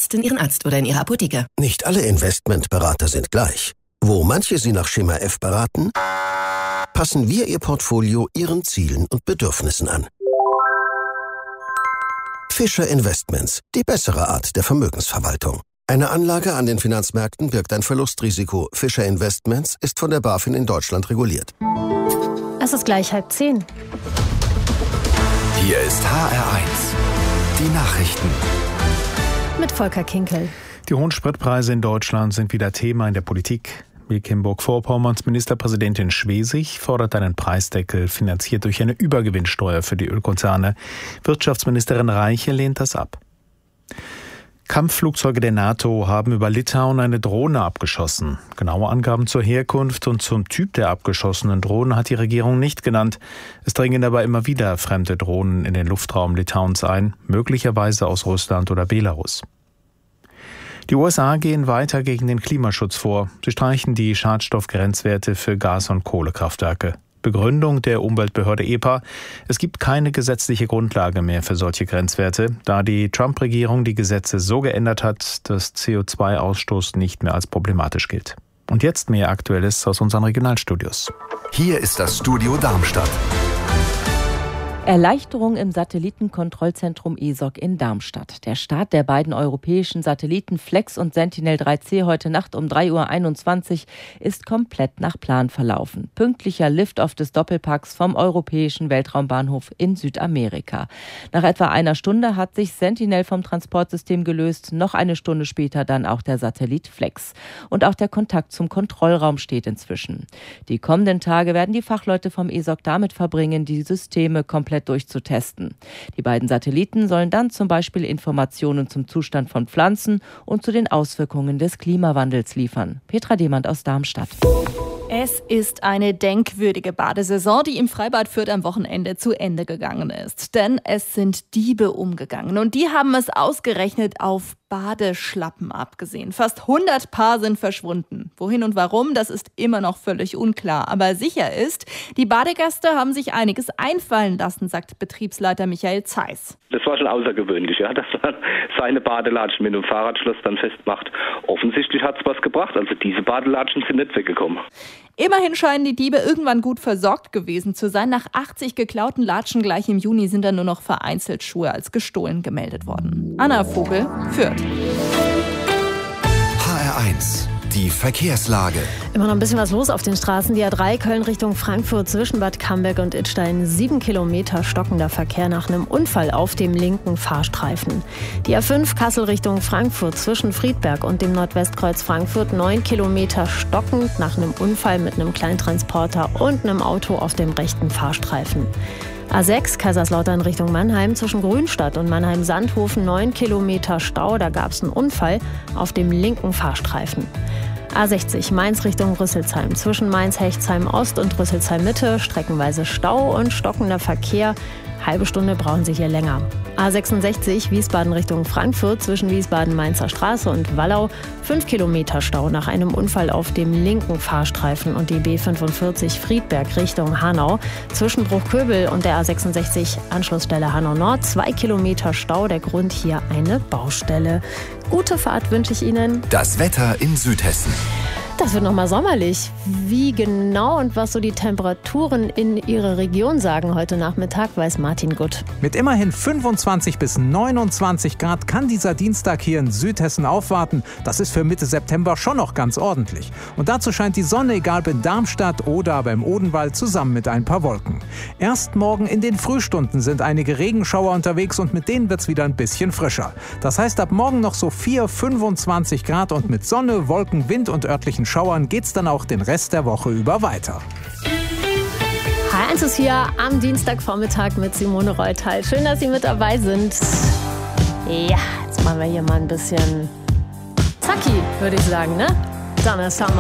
Ärztin, Ihren Arzt oder in Ihrer Apotheke. Nicht alle Investmentberater sind gleich. Wo manche Sie nach Schema F beraten, passen wir Ihr Portfolio Ihren Zielen und Bedürfnissen an. Fischer Investments, die bessere Art der Vermögensverwaltung. Eine Anlage an den Finanzmärkten birgt ein Verlustrisiko. Fischer Investments ist von der BaFin in Deutschland reguliert. Es ist gleich 9:30. Hier ist HR1, die Nachrichten. Mit Volker Kinkel. Die hohen Spritpreise in Deutschland sind wieder Thema in der Politik. Mecklenburg-Vorpommerns Ministerpräsidentin Schwesig fordert einen Preisdeckel, finanziert durch eine Übergewinnsteuer für die Ölkonzerne. Wirtschaftsministerin Reiche lehnt das ab. Kampfflugzeuge der NATO haben über Litauen eine Drohne abgeschossen. Genaue Angaben zur Herkunft und zum Typ der abgeschossenen Drohne hat die Regierung nicht genannt. Es dringen aber immer wieder fremde Drohnen in den Luftraum Litauens ein, möglicherweise aus Russland oder Belarus. Die USA gehen weiter gegen den Klimaschutz vor. Sie streichen die Schadstoffgrenzwerte für Gas- und Kohlekraftwerke. Begründung der Umweltbehörde EPA: Es gibt keine gesetzliche Grundlage mehr für solche Grenzwerte, da die Trump-Regierung die Gesetze so geändert hat, dass CO2-Ausstoß nicht mehr als problematisch gilt. Und jetzt mehr Aktuelles aus unseren Regionalstudios. Hier ist das Studio Darmstadt. Erleichterung im Satellitenkontrollzentrum ESOC in Darmstadt. Der Start der beiden europäischen Satelliten Flex und Sentinel-3C heute Nacht um 3:21 Uhr ist komplett nach Plan verlaufen. Pünktlicher Liftoff des Doppelpacks vom Europäischen Weltraumbahnhof in Südamerika. Nach etwa einer Stunde hat sich Sentinel vom Transportsystem gelöst, noch eine Stunde später dann auch der Satellit Flex. Und auch der Kontakt zum Kontrollraum steht inzwischen. Die kommenden Tage werden die Fachleute vom ESOC damit verbringen, die Systeme komplett durchzutesten. Die beiden Satelliten sollen dann zum Beispiel Informationen zum Zustand von Pflanzen und zu den Auswirkungen des Klimawandels liefern. Petra Demand aus Darmstadt. Es ist eine denkwürdige Badesaison, die im Freibad Fürth am Wochenende zu Ende gegangen ist. Denn es sind Diebe umgegangen und die haben es ausgerechnet auf Badeschlappen abgesehen. Fast 100 Paar sind verschwunden. Wohin und warum, das ist immer noch völlig unklar. Aber sicher ist, die Badegäste haben sich einiges einfallen lassen, sagt Betriebsleiter Michael Zeiss. Das war schon außergewöhnlich, ja, dass man seine Badelatschen mit einem Fahrradschloss dann festmacht. Offensichtlich hat es was gebracht. Also diese Badelatschen sind nicht weggekommen. Immerhin scheinen die Diebe irgendwann gut versorgt gewesen zu sein. Nach 80 geklauten Latschen gleich im Juni sind dann nur noch vereinzelt Schuhe als gestohlen gemeldet worden. Anna Vogel, Fürth. HR1, die Verkehrslage. Immer noch ein bisschen was los auf den Straßen. Die A3 Köln Richtung Frankfurt zwischen Bad Camberg und Idstein. 7 Kilometer stockender Verkehr nach einem Unfall auf dem linken Fahrstreifen. Die A5 Kassel Richtung Frankfurt zwischen Friedberg und dem Nordwestkreuz Frankfurt. 9 Kilometer stockend nach einem Unfall mit einem Kleintransporter und einem Auto auf dem rechten Fahrstreifen. A6 Kaiserslautern Richtung Mannheim zwischen Grünstadt und Mannheim-Sandhofen 9 Kilometer Stau. Da gab es einen Unfall auf dem linken Fahrstreifen. A60 Mainz Richtung Rüsselsheim zwischen Mainz-Hechtsheim Ost und Rüsselsheim Mitte. Streckenweise Stau und stockender Verkehr. Halbe Stunde brauchen Sie hier länger. A66 Wiesbaden Richtung Frankfurt zwischen Wiesbaden-Mainzer Straße und Wallau. 5 Kilometer Stau nach einem Unfall auf dem linken Fahrstreifen und die B45 Friedberg Richtung Hanau. Zwischen Bruchköbel und der A66 Anschlussstelle Hanau Nord. 2 Kilometer Stau, der Grund hier eine Baustelle. Gute Fahrt wünsche ich Ihnen. Das Wetter in Südhessen. Das wird nochmal sommerlich. Wie genau und was so die Temperaturen in Ihrer Region sagen heute Nachmittag, weiß Martin Gutt. Mit immerhin 25 bis 29 Grad kann dieser Dienstag hier in Südhessen aufwarten. Das ist für Mitte September schon noch ganz ordentlich. Und dazu scheint die Sonne, egal ob in Darmstadt oder aber im Odenwald, zusammen mit ein paar Wolken. Erst morgen in den Frühstunden sind einige Regenschauer unterwegs und mit denen wird es wieder ein bisschen frischer. Das heißt, ab morgen noch so 25 Grad und mit Sonne, Wolken, Wind und örtlichen Schauern geht's dann auch den Rest der Woche über weiter. HR1 ist hier am Dienstagvormittag mit Simone Reutal. Schön, dass Sie mit dabei sind. Ja, jetzt machen wir hier mal ein bisschen Zacki, würde ich sagen, ne? Donna Summer.